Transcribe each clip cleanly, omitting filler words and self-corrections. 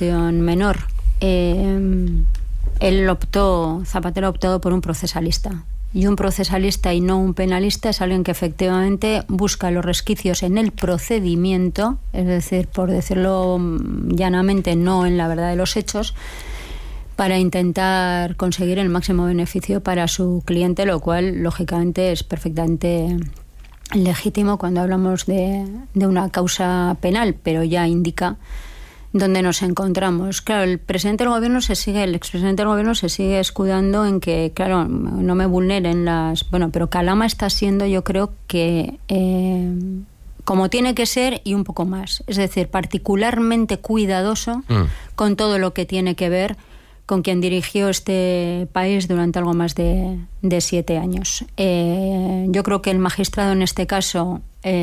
cuestión menor. Zapatero ha optado por un procesalista. Y un procesalista y no un penalista es alguien que efectivamente busca los resquicios en el procedimiento, es decir, por decirlo llanamente, no en la verdad de los hechos, para intentar conseguir el máximo beneficio para su cliente, lo cual lógicamente es perfectamente legítimo cuando hablamos de una causa penal, pero ya indica dónde nos encontramos. Claro, el expresidente del gobierno se sigue escudando en que, claro, no me vulneren las... Bueno, pero Calama está siendo, yo creo que como tiene que ser y un poco más. Es decir, particularmente cuidadoso con todo lo que tiene que ver con quien dirigió este país durante algo más de 7 años. Yo creo que el magistrado en este caso...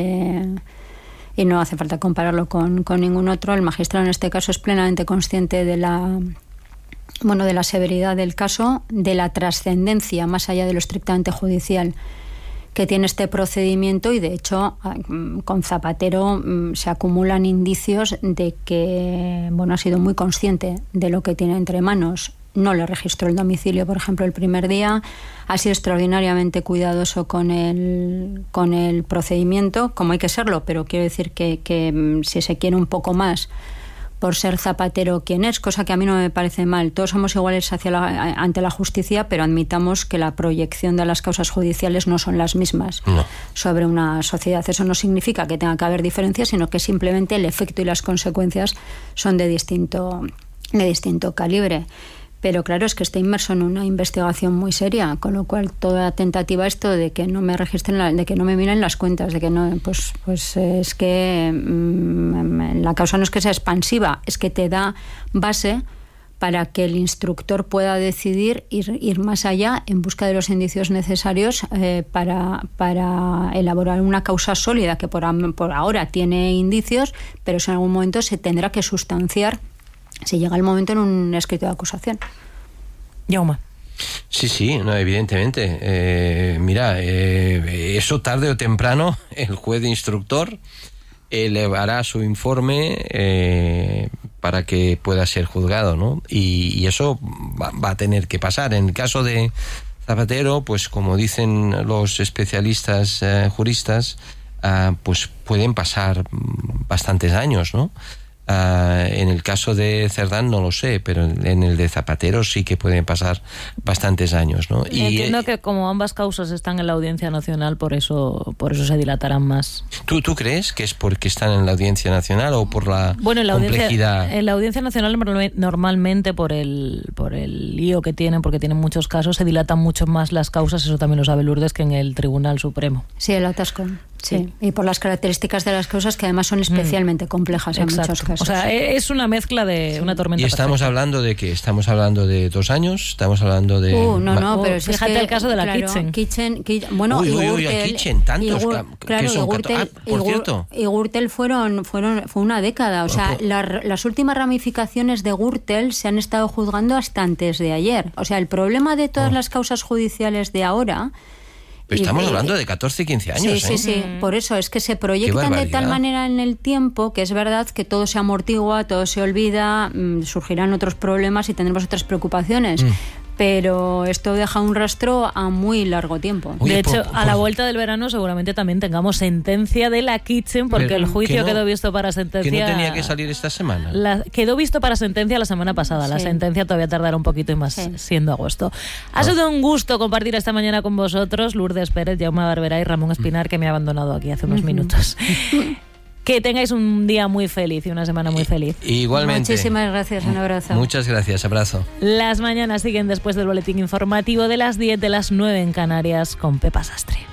y no hace falta compararlo con ningún otro, el magistrado en este caso es plenamente consciente de la severidad del caso, de la trascendencia más allá de lo estrictamente judicial que tiene este procedimiento, y de hecho con Zapatero se acumulan indicios de que ha sido muy consciente de lo que tiene entre manos. No le registró el domicilio, por ejemplo, el primer día. Ha sido extraordinariamente cuidadoso con el procedimiento, como hay que serlo, pero quiero decir que si se quiere un poco más por ser Zapatero quien es, cosa que a mí no me parece mal. Todos somos iguales ante la justicia, pero admitamos que la proyección de las causas judiciales no son las mismas sobre una sociedad. Eso no significa que tenga que haber diferencias, sino que simplemente el efecto y las consecuencias son de distinto calibre. Pero claro, es que está inmerso en una investigación muy seria, con lo cual toda tentativa esto de que no me registren, de que no me miren las cuentas, de que no, pues es que la causa no es que sea expansiva, es que te da base para que el instructor pueda decidir ir más allá en busca de los indicios necesarios para elaborar una causa sólida que por ahora tiene indicios, pero si en algún momento se tendrá que sustanciar si llega el momento en un escrito de acusación. Jaume. Sí, no, evidentemente. Eso tarde o temprano el juez instructor elevará su informe para que pueda ser juzgado, ¿no? Y eso va a tener que pasar. En el caso de Zapatero, pues como dicen los especialistas juristas, pues pueden pasar bastantes años, ¿no? En el caso de Cerdán no lo sé, pero en el de Zapatero sí que pueden pasar bastantes años, ¿no? Y entiendo que como ambas causas están en la Audiencia Nacional, por eso se dilatarán más. ¿Tú crees que es porque están en la Audiencia Nacional o por la complejidad? En la Audiencia Nacional normalmente por el lío que tienen, porque tienen muchos casos, se dilatan mucho más las causas, eso también lo sabe Lourdes, que en el Tribunal Supremo. Sí, el atasco. Sí, y por las características de las causas que además son especialmente complejas en muchos casos. O sea, es una mezcla de una tormenta. ¿Y estamos perfecta. ¿Hablando de qué? ¿Estamos hablando de 2 años? ¿Estamos hablando de...? No, pero fíjate el caso de la Kitchen. Bueno, Kitchen, tantos. Claro, son por cierto. Y Gürtel fue una década. O sea, las últimas ramificaciones de Gürtel se han estado juzgando hasta antes de ayer. O sea, el problema de todas las causas judiciales de ahora... Pero estamos hablando de 14 y 15 años, Sí. Por eso es que se proyectan de tal manera en el tiempo que es verdad que todo se amortigua, todo se olvida, surgirán otros problemas y tendremos otras preocupaciones. Pero esto deja un rastro a muy largo tiempo. De hecho, a la vuelta del verano seguramente también tengamos sentencia de la Kitchen, porque el juicio quedó visto para sentencia... ¿Que no tenía que salir esta semana? Quedó visto para sentencia la semana pasada. La sentencia todavía tardará un poquito y más siendo agosto. Ha sido un gusto compartir esta mañana con vosotros, Lourdes Pérez, Jaume Barberá y Ramón Espinar, que me ha abandonado aquí hace unos minutos. Que tengáis un día muy feliz y una semana muy feliz. Igualmente. Muchísimas gracias, un abrazo. Muchas gracias, abrazo. Las mañanas siguen después del boletín informativo de las 10, de las 9 en Canarias, con Pepa Sastre.